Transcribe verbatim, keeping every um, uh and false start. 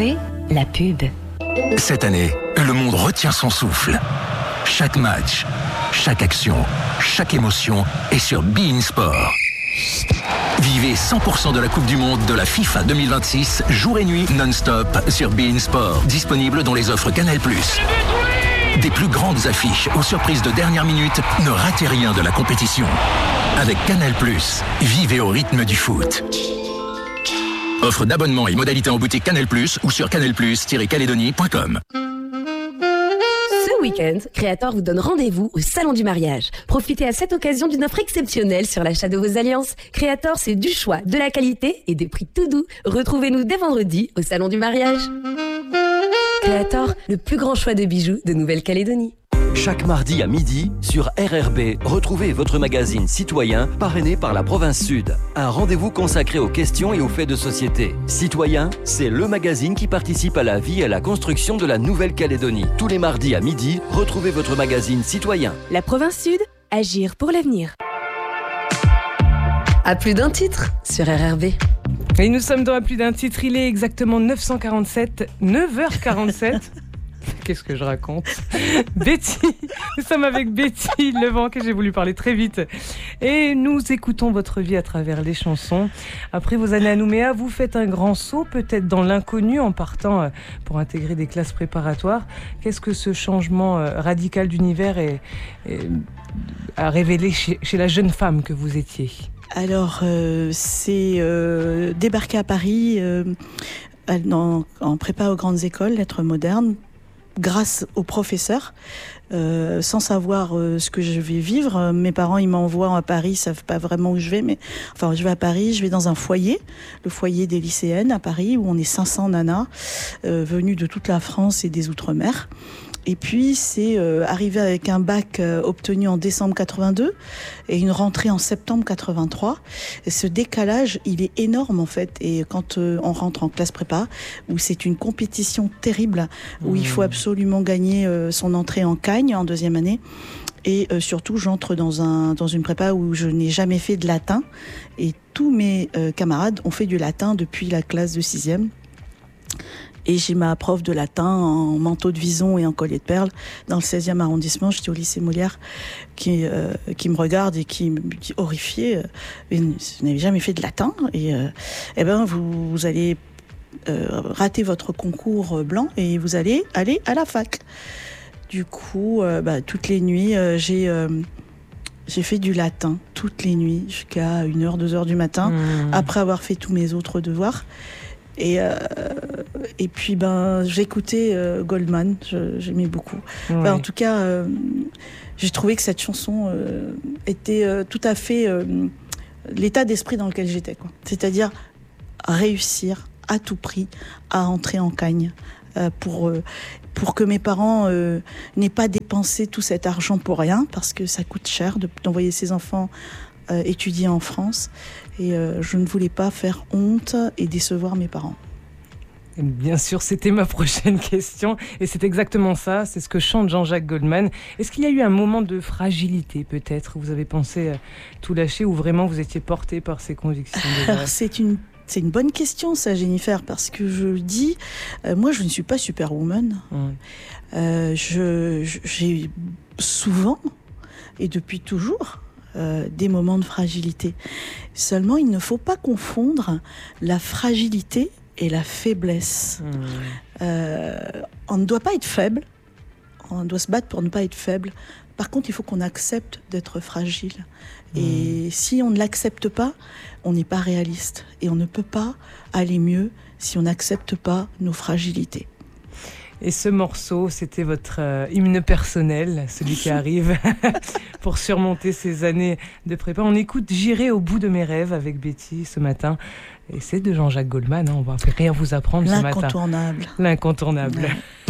B, la pub. Cette année, le monde retient son souffle. Chaque match, chaque action, chaque émotion est sur beIN Sport. Vivez cent pour cent de la Coupe du Monde de la FIFA deux mille vingt-six, jour et nuit, non-stop, sur beIN Sport. Disponible dans les offres Canal plus. Des plus grandes affiches aux surprises de dernière minute, ne ratez rien de la compétition. Avec Canal plus, vivez au rythme du foot. Offre d'abonnement et modalités en boutique Canal plus ou sur canal plus tiret calédonie point com. Ce week-end, Créator vous donne rendez-vous au Salon du Mariage. Profitez à cette occasion d'une offre exceptionnelle sur l'achat de vos alliances. Créator, c'est du choix, de la qualité et des prix tout doux. Retrouvez-nous dès vendredi au Salon du Mariage. Créator, le plus grand choix de bijoux de Nouvelle-Calédonie. Chaque mardi à midi, sur R R B, retrouvez votre magazine Citoyen, parrainé par la Province Sud. Un rendez-vous consacré aux questions et aux faits de société. Citoyen, c'est le magazine qui participe à la vie et à la construction de la Nouvelle-Calédonie. Tous les mardis à midi, retrouvez votre magazine Citoyen. La Province Sud, agir pour l'avenir. À plus d'un titre sur R R B. Et nous sommes dans À plus d'un titre, il est exactement neuf cent quarante-sept, neuf heures quarante-sept. Qu'est-ce que je raconte? Betty, nous sommes avec Betty Levent, que j'ai voulu parler très vite. Et nous écoutons votre vie à travers les chansons. Après vos années à Nouméa, vous faites un grand saut, peut-être dans l'inconnu, en partant pour intégrer des classes préparatoires. Qu'est-ce que ce changement radical d'univers est, est, a révélé chez, chez la jeune femme que vous étiez? Alors, euh, c'est euh, débarquer à Paris euh, en, en prépa aux grandes écoles, lettres modernes, grâce aux professeurs, euh, sans savoir euh, ce que je vais vivre. Mes parents, ils m'envoient à Paris, ils savent pas vraiment où je vais, mais enfin, je vais à Paris, je vais dans un foyer, le foyer des lycéennes à Paris, où on est cinq cents nanas euh, venues de toute la France et des Outre-mer. Et puis, c'est euh, arrivé avec un bac euh, obtenu en décembre quatre-vingt-deux et une rentrée en septembre quatre-vingt-trois. Et ce décalage, il est énorme, en fait. Et quand euh, on rentre en classe prépa, où c'est une compétition terrible, où mmh. il faut absolument gagner euh, son entrée en Cagne en deuxième année. Et euh, surtout, j'entre dans, un, dans une prépa où je n'ai jamais fait de latin. Et tous mes euh, camarades ont fait du latin depuis la classe de sixième. Et j'ai ma prof de latin en manteau de vison et en collier de perles dans le seizième arrondissement. J'étais au lycée Molière, qui, euh, qui me regarde et qui me dit horrifiée, euh, vous n'avez jamais fait de latin et euh, eh ben vous, vous allez euh, rater votre concours blanc et vous allez aller à la fac. Du coup, euh, bah, toutes les nuits, euh, j'ai euh, j'ai fait du latin toutes les nuits jusqu'à une heure, deux heures du matin, mmh. après avoir fait tous mes autres devoirs. Et, euh, et puis ben j'écoutais euh, Goldman, je, j'aimais beaucoup. Oui. Ben, en tout cas, euh, j'ai trouvé que cette chanson euh, était euh, tout à fait euh, l'état d'esprit dans lequel j'étais, quoi. C'est-à-dire réussir à tout prix à entrer en Cagne euh, pour euh, pour que mes parents euh, n'aient pas dépensé tout cet argent pour rien, parce que ça coûte cher de, d'envoyer ses enfants euh, étudier en France. Et euh, je ne voulais pas faire honte et décevoir mes parents. Et bien sûr, c'était ma prochaine question. Et c'est exactement ça, c'est ce que chante Jean-Jacques Goldman. Est-ce qu'il y a eu un moment de fragilité, peut-être, où vous avez pensé euh, tout lâcher, ou vraiment vous étiez porté par ces convictions? Alors, c'est une, c'est une bonne question, ça, Jennifer, parce que je dis, euh, moi, je ne suis pas superwoman. Mmh. Euh, je, je, j'ai souvent, et depuis toujours, Euh, des moments de fragilité. Seulement, il ne faut pas confondre la fragilité et la faiblesse. Mmh. Euh, on ne doit pas être faible, on doit se battre pour ne pas être faible. Par contre, il faut qu'on accepte d'être fragile. Mmh. Et si on ne l'accepte pas, on n'est pas réaliste. Et on ne peut pas aller mieux si on n'accepte pas nos fragilités. Et ce morceau, c'était votre euh, hymne personnel, celui qui arrive pour surmonter ces années de prépa. On écoute J'irai au bout de mes rêves avec Betty ce matin. Et c'est de Jean-Jacques Goldman, hein, on va rien vous apprendre ce matin. L'incontournable. L'incontournable. Ouais.